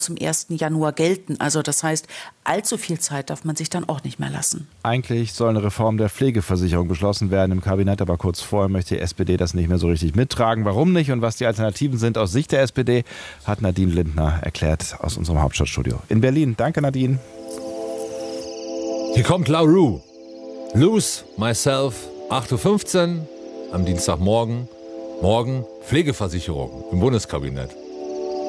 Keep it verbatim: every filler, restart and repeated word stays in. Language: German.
zum ersten Januar gelten. Also das heißt, allzu viel Zeit darf man sich dann auch nicht mehr lassen. Eigentlich soll eine Reform der Pflegeversicherung beschlossen werden im Kabinett, aber kurz vorher möchte die S P D das nicht mehr so richtig mittragen. Warum nicht und was die Alternativen sind aus Sicht der S P D, hat Nadine Lindner erklärt aus unserem Hauptstadtstudio in Berlin. Danke, Nadine. Hier kommt La Rue. Lose Myself, acht Uhr fünfzehn am Dienstagmorgen. Morgen Pflegeversicherung im Bundeskabinett.